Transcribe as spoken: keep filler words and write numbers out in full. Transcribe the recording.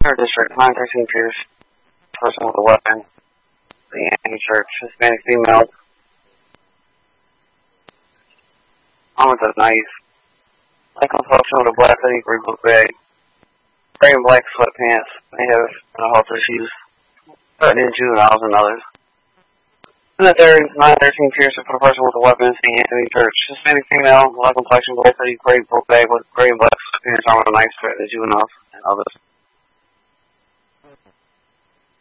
Third District, nine thirteen Pierce. Person with a weapon. The Yankee Church. Hispanic female. Armed with a knife. Light complexion with a black hoodie, green book bag. Gray and black sweatpants. They have uh, halter shoes. Threatening juveniles and others. In the third, nine thirteen Pierce for the person with a weapon. Saint Anthony Church. Hispanic female. Light complexion, black hoodie, gray book bag with gray and black sweatpants. Armed with a knife. Threatening juveniles and others.